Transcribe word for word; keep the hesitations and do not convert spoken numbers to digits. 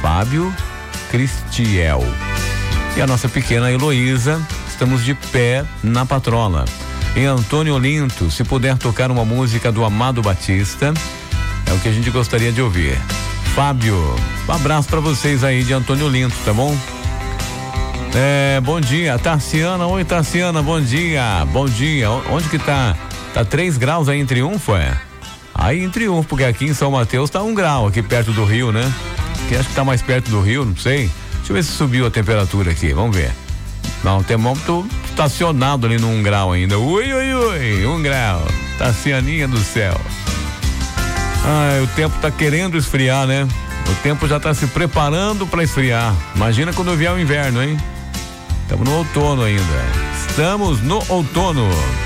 Fábio Cristiel. E a nossa pequena Heloísa, estamos de pé na patrola. E Antônio Olinto, se puder tocar uma música do Amado Batista, é o que a gente gostaria de ouvir. Fábio, um abraço pra vocês aí de Antônio Olinto, tá bom? É, bom dia, Tarciana, oi Tarciana, bom dia, bom dia, onde que tá? Tá três graus aí em Triunfo, é? Aí em Triunfo, porque aqui em São Mateus tá um grau, aqui perto do Rio, né? Que acho que tá mais perto do Rio, não sei. Deixa eu ver se subiu a temperatura aqui, vamos ver. Não, o termômetro estacionado ali no um grau ainda. Ui, ui, ui, um grau. Tarcianinha do céu. Ai, o tempo tá querendo esfriar, né? O tempo já tá se preparando para esfriar. Imagina quando vier o inverno, hein? Estamos no outono ainda. Estamos no outono.